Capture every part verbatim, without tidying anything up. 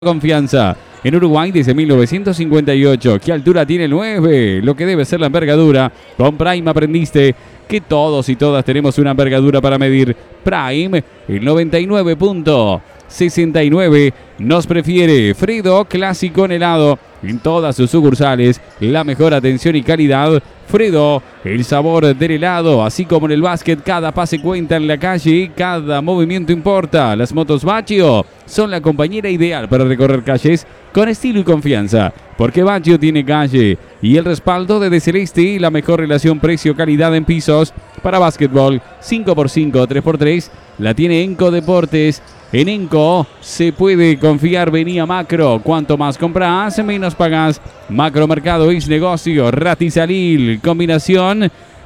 Confianza. En Uruguay desde mil novecientos cincuenta y ocho. ¿Qué altura tiene el nueve? Lo que debe ser la envergadura. Con Prime aprendiste que todos y todas tenemos una envergadura para medir. Prime, el noventa y nueve punto sesenta y nueve. Nos prefiere Fredo Clásico en helado. En todas sus sucursales, la mejor atención y calidad. Fredo, el sabor del helado. Así como en el básquet, cada pase cuenta en la calle, cada movimiento importa. Las motos Baccio son la compañera ideal para recorrer calles con estilo y confianza. Porque Baccio tiene calle y el respaldo de De Celeste y la mejor relación precio-calidad en pisos. Para básquetbol, cinco por cinco, tres por tres, la tiene Enco Deportes. En Enco se puede confiar, venía Macro. Cuanto más compras, menos pagas. Macro Mercado es negocio. Ratizalil, combinación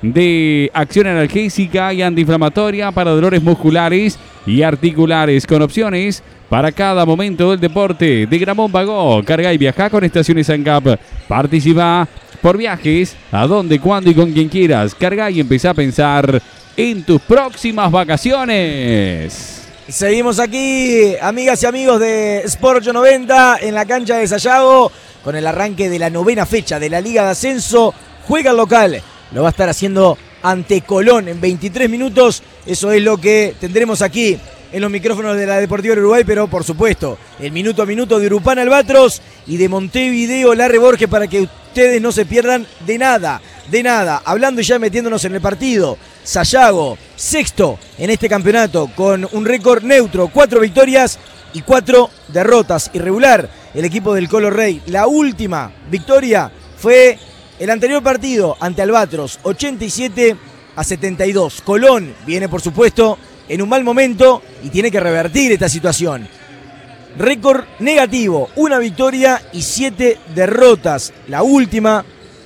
de acción analgésica y antiinflamatoria para dolores musculares y articulares, con opciones para cada momento del deporte. De Gramón Pagó, carga y viaja con Estaciones ANCAP. Participa por viajes, a donde, cuándo y con quien quieras. Carga y empezá a pensar en tus próximas vacaciones. Seguimos aquí, amigas y amigos de Sport ocho noventa, en la cancha de Sayago, con el arranque de la novena fecha de la Liga de Ascenso. Juega el local, lo va a estar haciendo ante Colón en veintitrés minutos. Eso es lo que tendremos aquí en los micrófonos de la Deportiva del Uruguay, pero por supuesto, el minuto a minuto de Urupán Albatros y de Montevideo Larre Borges, para que ustedes no se pierdan de nada, de nada. Hablando y ya metiéndonos en el partido, Sayago, sexto en este campeonato, con un récord neutro, cuatro victorias y cuatro derrotas. Irregular el equipo del Colo Rey. La última victoria fue el anterior partido ante Albatros, ochenta y siete a setenta y dos. Colón viene, por supuesto, en un mal momento y tiene que revertir esta situación. Récord negativo, una victoria y siete derrotas. La última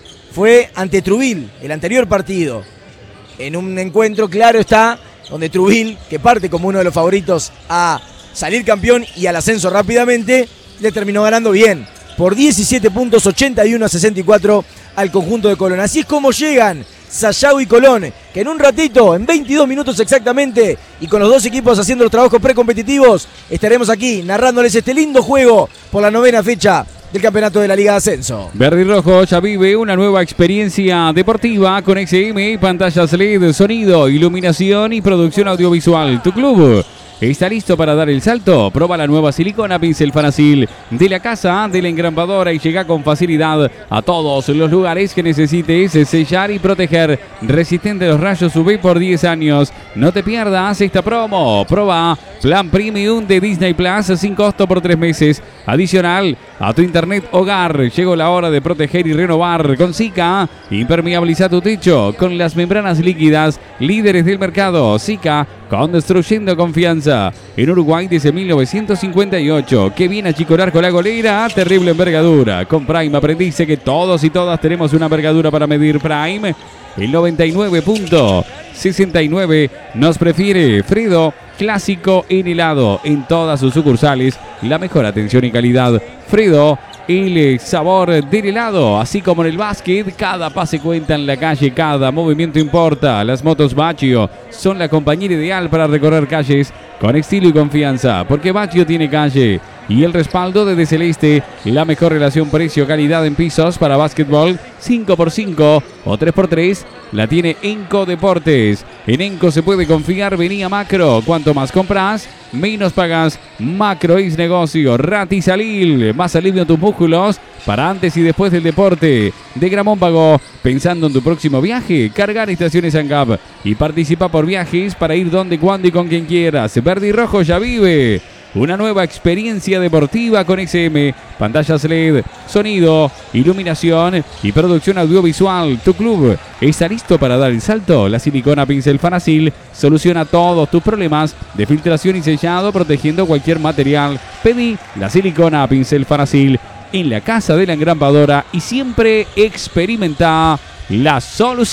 fue ante Trubil, el anterior partido. En un encuentro, claro está, donde Trubil, que parte como uno de los favoritos a salir campeón y al ascenso rápidamente, le terminó ganando bien, por diecisiete puntos, ochenta y uno a sesenta y cuatro al conjunto de Colón. Así es como llegan Sayago y Colón, que en un ratito, en veintidós minutos exactamente, y con los dos equipos haciendo los trabajos precompetitivos, estaremos aquí narrándoles este lindo juego por la novena fecha del campeonato de la Liga de Ascenso. Verde y Rojo ya vive una nueva experiencia deportiva con X M, pantallas L E D, sonido, iluminación y producción audiovisual. Tu club ¿está listo para dar el salto? Proba la nueva silicona Pincel Fanacil de la casa de la engrampadora y llega con facilidad a todos los lugares que necesites sellar y proteger. Resistente a los rayos U V por diez años. No te pierdas esta promo. Proba Plan Premium de Disney Plus sin costo por tres meses. Adicional a tu internet hogar. Llegó la hora de proteger y renovar con Sika. Impermeabiliza tu techo con las membranas líquidas, líderes del mercado. Sika, construyendo confianza. En Uruguay desde mil novecientos cincuenta y ocho. Que viene a chicorar con la golera. Terrible envergadura. Con Prime aprendiste que todos y todas tenemos una envergadura para medir. Prime, el noventa y nueve punto sesenta y nueve. Nos prefiere Fredo Clásico en helado. En todas sus sucursales, la mejor atención y calidad. Fredo, el sabor del helado. Así como en el básquet, cada pase cuenta en la calle, cada movimiento importa. Las motos Baccio son la compañera ideal para recorrer calles con estilo y confianza, porque Baccio tiene calle y el respaldo de De Celeste, la mejor relación precio-calidad en pisos. Para básquetbol, cinco por cinco o tres por tres, la tiene Enco Deportes. En Enco se puede confiar, venía Macro. Cuanto más compras, menos pagas. Macro es negocio. Ratizalil, más alivio en tus músculos para antes y después del deporte. De Gramón Pagó, pensando en tu próximo viaje, cargar Estaciones ANCAP y participa por viajes para ir donde, cuándo y con quien quieras. Verde y Rojo ya vive una nueva experiencia deportiva con X M, pantallas L E D, sonido, iluminación y producción audiovisual. Tu club está listo para dar el salto. La silicona Pincel Fanacil soluciona todos tus problemas de filtración y sellado, protegiendo cualquier material. Pedí la silicona Pincel Fanacil en la casa de la engrampadora y siempre experimenta la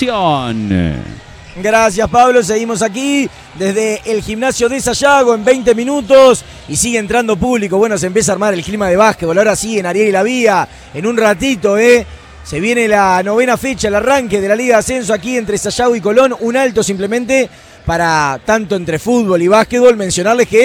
solución. Gracias, Pablo. Seguimos aquí desde el gimnasio de Sayago en veinte minutos y sigue entrando público. Bueno, se empieza a armar el clima de básquetbol. Ahora sí, en Ariel y la Vía, en un ratito, ¿eh? Se viene la novena fecha, el arranque de la Liga de Ascenso aquí entre Sayago y Colón. Un alto simplemente para tanto entre fútbol y básquetbol. Mencionarles que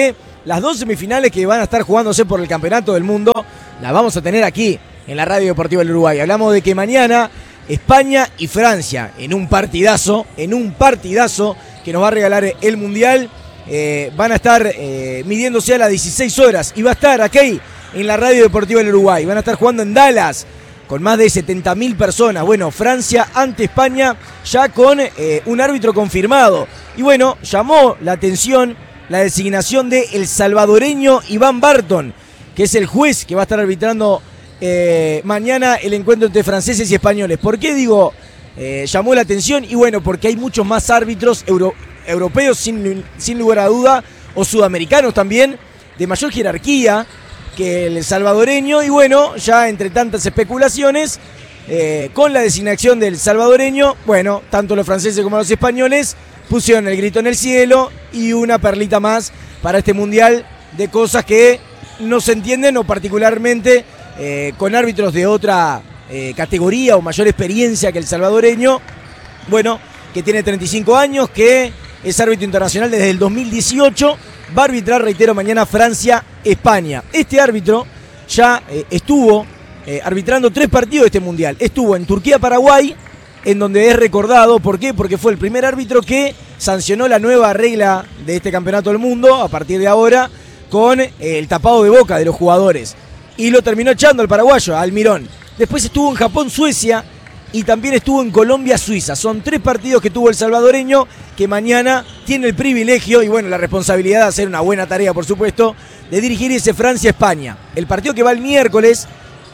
las dos semifinales que van a estar jugándose por el Campeonato del Mundo, las vamos a tener aquí en la Radio Deportiva del Uruguay. Hablamos de que mañana España y Francia, en un partidazo, en un partidazo que nos va a regalar el Mundial, eh, van a estar eh, midiéndose a las dieciséis horas y va a estar aquí en la Radio Deportiva del Uruguay. Van a estar jugando en Dallas con más de setenta mil personas. Bueno, Francia ante España ya con eh, un árbitro confirmado. Y bueno, llamó la atención la designación de el salvadoreño Iván Barton, que es el juez que va a estar arbitrando eh, mañana el encuentro entre franceses y españoles. ¿Por qué digo eh, llamó la atención? Y bueno, porque hay muchos más árbitros euro, europeos sin, sin lugar a duda, o sudamericanos también, de mayor jerarquía que el salvadoreño. Y bueno, ya entre tantas especulaciones, eh, con la designación del salvadoreño, bueno, tanto los franceses como los españoles pusieron el grito en el cielo y una perlita más para este mundial de cosas que no se entienden, o particularmente eh, con árbitros de otra eh, categoría o mayor experiencia que el salvadoreño, bueno, que tiene treinta y cinco años, que es árbitro internacional desde el dos mil dieciocho, va a arbitrar, reitero, mañana Francia-España. Este árbitro ya eh, estuvo eh, arbitrando tres partidos de este mundial. Estuvo en Turquía-Paraguay, en donde es recordado. ¿Por qué? Porque fue el primer árbitro que sancionó la nueva regla de este campeonato del mundo a partir de ahora, con eh, el tapado de boca de los jugadores. Y lo terminó echando al paraguayo, a Almirón. Después estuvo en Japón-Suecia y también estuvo en Colombia-Suiza. Son tres partidos que tuvo el salvadoreño, que mañana tiene el privilegio y bueno, la responsabilidad de hacer una buena tarea, por supuesto, de dirigir ese Francia-España. El partido que va el miércoles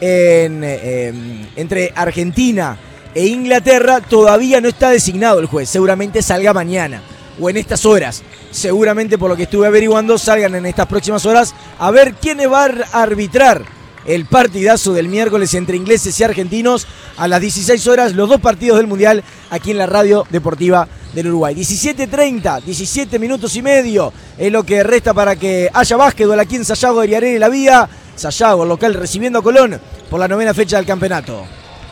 en, eh, entre Argentina e Inglaterra todavía no está designado el juez. Seguramente salga mañana o en estas horas. Seguramente, por lo que estuve averiguando, salgan en estas próximas horas a ver quiénes van a arbitrar el partidazo del miércoles entre ingleses y argentinos a las dieciséis horas, los dos partidos del Mundial aquí en la Radio Deportiva del Uruguay. diecisiete treinta, diecisiete minutos y medio es lo que resta para que haya básquetbol aquí en Sayago de Ariarena y La Vía. Sayago, el local, recibiendo a Colón por la novena fecha del campeonato.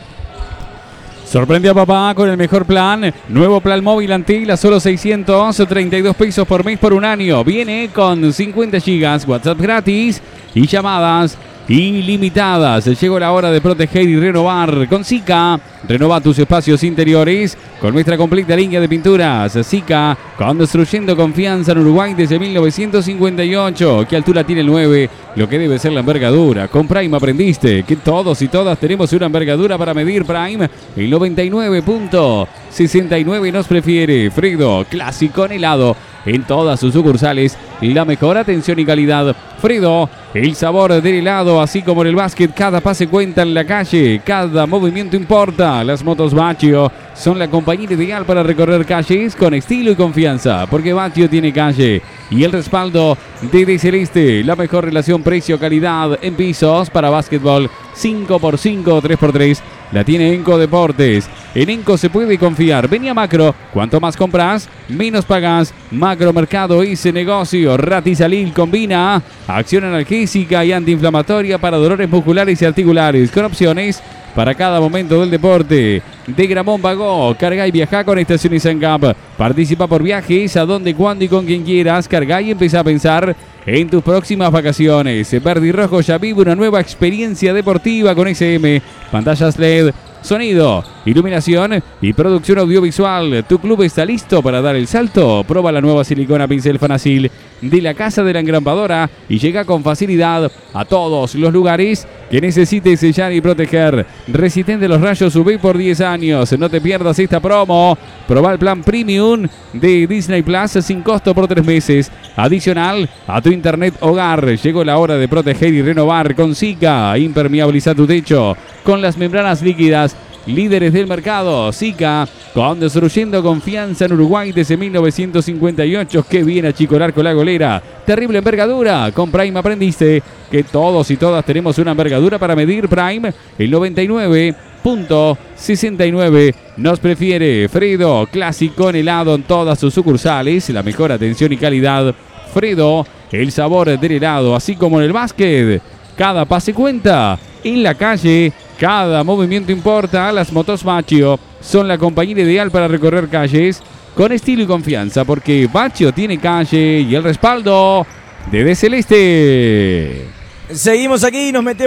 Sorprende a papá con el mejor plan. Nuevo plan móvil Antil a solo seiscientos treinta y dos pesos por mes por un año. Viene con cincuenta gigas, WhatsApp gratis y llamadas ilimitadas. Llegó la hora de proteger y renovar con Sika. Renova tus espacios interiores con nuestra completa línea de pinturas. Sika, construyendo confianza en Uruguay desde mil novecientos cincuenta y ocho. ¿Qué altura tiene el nueve? Lo que debe ser la envergadura. Con Prime aprendiste que todos y todas tenemos una envergadura para medir. Prime, el noventa y nueve punto sesenta y nueve nos prefiere. Fredo, clásico en helado. En todas sus sucursales, la mejor atención y calidad. Fredo, el sabor del helado, así como en el básquet, cada pase cuenta en la calle, cada movimiento importa. Las motos Baccio son la compañía ideal para recorrer calles con estilo y confianza, porque Baccio tiene calle. Y el respaldo de De Celeste, la mejor relación precio-calidad en pisos para básquetbol, cinco por cinco, tres por tres. La tiene Enco Deportes. En Enco se puede confiar. Vení a Macro. Cuanto más compras, menos pagas. Macro Mercado ese negocio. Ratizalil combina acción analgésica y antiinflamatoria para dolores musculares y articulares, con opciones para cada momento del deporte. De Gramón Vago, carga y viaja con Estaciones ANCAP. Participa por viajes a donde, cuando y con quien quieras. Carga y empieza a pensar en tus próximas vacaciones. Verde y Rojo ya vive una nueva experiencia deportiva con S M. Pantallas L E D, sonido, iluminación y producción audiovisual. Tu club está listo para dar el salto. Proba la nueva silicona pincel Fanacil de la Casa de la Engrampadora y llega con facilidad a todos los lugares que necesites sellar y proteger. Resistente a los rayos U V por diez años. No te pierdas esta promo. Proba el plan Premium de Disney Plus sin costo por tres meses. Adicional a tu internet hogar. Llegó la hora de proteger y renovar con Sika. Impermeabiliza tu techo con las membranas líquidas, líderes del mercado. Sika, construyendo confianza en Uruguay desde mil novecientos cincuenta y ocho. Qué bien achicolar con la golera. Terrible envergadura. Con Prime aprendiste que todos y todas tenemos una envergadura para medir. Prime, el noventa y nueve punto sesenta y nueve nos prefiere. Fredo, clásico en helado en todas sus sucursales. La mejor atención y calidad. Fredo, el sabor del helado, así como en el básquet. Cada pase cuenta. En la calle, cada movimiento importa. Las motos Baccio son la compañía ideal para recorrer calles con estilo y confianza, porque Baccio tiene calle y el respaldo de De Celeste. Seguimos aquí y nos metemos